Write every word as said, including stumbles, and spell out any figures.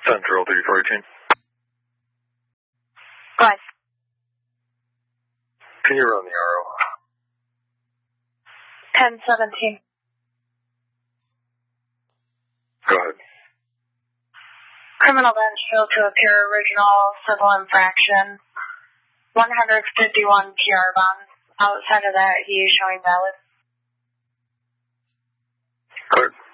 Central three four eighteen. Go ahead. Can you run the R O? ten seventeen. Go ahead. Criminal bench failed to appear, original civil infraction. one fifty-one P R bond. Outside of that, he is showing valid. Clear.